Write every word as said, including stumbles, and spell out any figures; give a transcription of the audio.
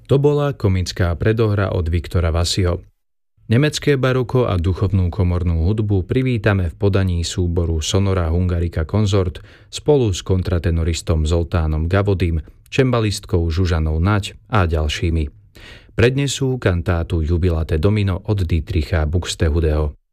To bola komická predohra od Viktora Vasiho. Nemecké baroko a duchovnú komornú hudbu privítame v podaní súboru Sonora Hungarica Consort spolu s kontratenoristom Zoltánom Gavodým, čembalistkou Žužanou Nať a ďalšími. Prednesú kantátu Jubilate Domino od Dietricha Buxtehudeho.